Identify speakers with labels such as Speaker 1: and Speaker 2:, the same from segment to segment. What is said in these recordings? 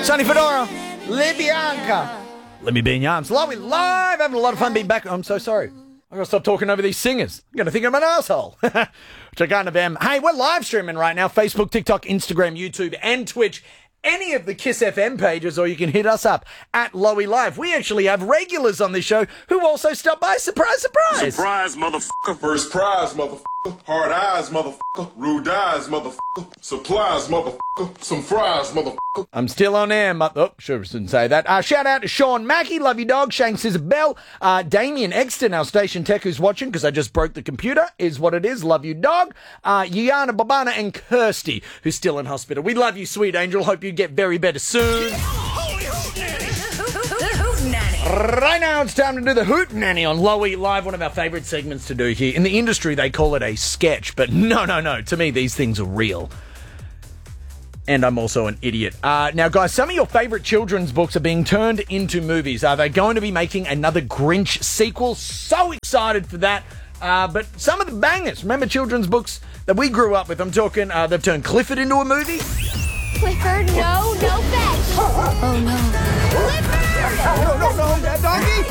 Speaker 1: Sonny Fedora, Libyanka. Let me be in your arms. Lowy live, having a lot of fun being back. I'm so sorry. I've got to stop talking over these singers. I'm going to think I'm an asshole. Which I kind of am. Hey, we're live streaming right now. Facebook, TikTok, Instagram, YouTube, and Twitch. Any of the Kiss FM pages, or you can hit us up at Lowy Live. We actually have regulars on this show who also stop by. Surprise, surprise.
Speaker 2: Surprise, motherfucker. First prize, motherfucker. Hard eyes, motherfucker. Rude eyes, motherfucker. Supplies, motherfucker. Some fries, motherfucker.
Speaker 1: I'm still on air. Sure didn't say that. Shout out to Sean Mackey, love you dog. Shanks Isabel. Damien Exton, our station tech who's watching because I just broke the computer, is what it is. Love you dog. Yana Babana and Kirsty, who's still in hospital. We love you, sweet angel. Hope you get very better soon. Right now, it's time to do the Hoot Nanny on Lowy Live, one of our favourite segments to do here. In the industry, they call it a sketch, but no. To me, these things are real. And I'm also an idiot. Now, guys, some of your favourite children's books are being turned into movies. Are they going to be making another Grinch sequel? So excited for that. But some of the bangers, remember children's books that we grew up with? I'm talking, they've turned Clifford into a movie.
Speaker 3: Clifford, no fetch. Oh, no. Clifford!
Speaker 1: No, doggy!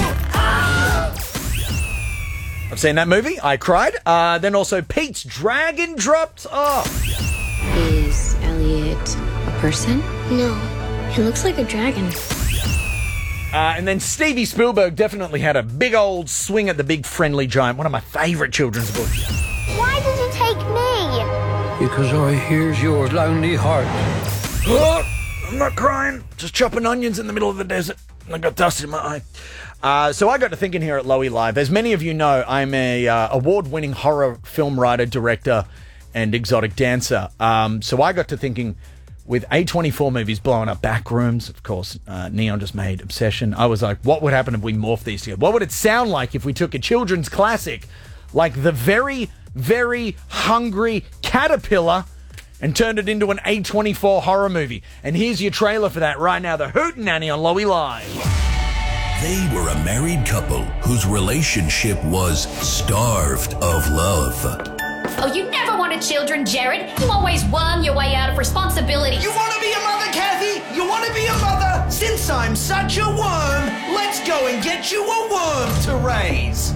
Speaker 1: I've seen that movie. I cried. Then also Pete's Dragon dropped off.
Speaker 3: Is Elliot a person? No. He looks like a dragon.
Speaker 1: And then Stevie Spielberg definitely had a big old swing at the Big Friendly Giant, one of my favourite children's books.
Speaker 3: Why did you take me?
Speaker 4: Because I hears your lonely heart.
Speaker 1: Oh, I'm not crying. Just chopping onions in the middle of the desert. I got dust in my eye. So I got to thinking here at Lowy Live. As many of you know, I'm a award-winning horror film writer, director, and exotic dancer. So I got to thinking, with A24 movies blowing up Backrooms, of course, Neon just made Obsession. I was like, what would happen if we morphed these together? What would it sound like if we took a children's classic like The Very, Very Hungry Caterpillar and turned it into an A24 horror movie? And here's your trailer for that right now. The Hootenanny on Lowy Live.
Speaker 5: They were a married couple whose relationship was starved of love.
Speaker 6: Oh, you never wanted children, Jared. You always worm your way out of responsibility.
Speaker 7: You want to be a mother, Kathy? You want to be a mother? Since I'm such a worm, let's go and get you a worm to raise.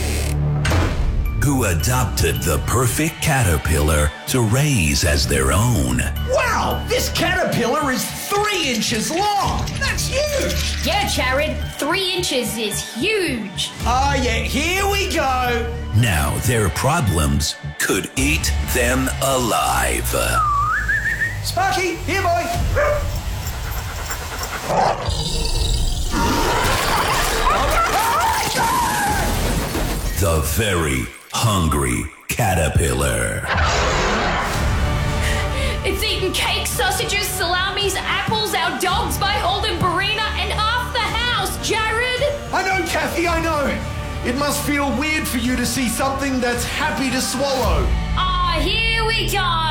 Speaker 5: Who adopted the perfect caterpillar to raise as their own.
Speaker 7: Wow, this caterpillar is 3 inches long. That's huge.
Speaker 6: Yeah, Jared, 3 inches is huge.
Speaker 7: Oh, yeah, here we go.
Speaker 5: Now their problems could eat them alive.
Speaker 7: Sparky, here, boy.
Speaker 5: The Very Hungry Caterpillar.
Speaker 6: It's eaten cake, sausages, salamis, apples, our dogs by Holden Barina, and half the house, Jared.
Speaker 7: I know, Kathy, I know. It must feel weird for you to see something that's happy to swallow.
Speaker 6: Here we go.